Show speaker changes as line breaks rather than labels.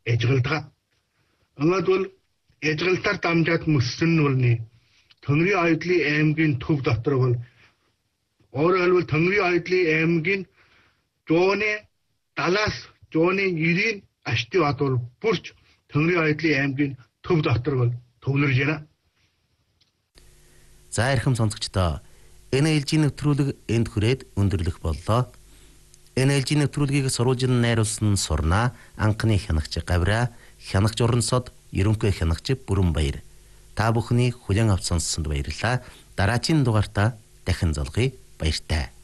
эжгэлдэг. Ингээд бол эжгэлтээр дамжаад мөссөн нь бол Төмрийн Айдлын аймгийн төв дотор бол өөрөөр хэлбэл Төмрийн Айдлын аймгийн зууны 70-аас зууны 90-ийн ашти бат бол бүрч Төмрийн Айдлын аймгийн төв дотор бол төвлөрж байна.
За эрхэм сонсогчдоо энэ ээлжийн нэвтрүүлэг энд хүрээд өндөрлөх боллоо. Энэ ээлжийн нэвтрүүлгийг сурвалжин найруулсан Сурнаа, анхны хянагч Гавраа, хянагч Орнсод, ерөнхий хянагч Бүрэнбаяр. Та бүхний хүлээн авч сонссонд баярлалаа. Дараагийн дугаартаа дахин золгоё. Баяртай.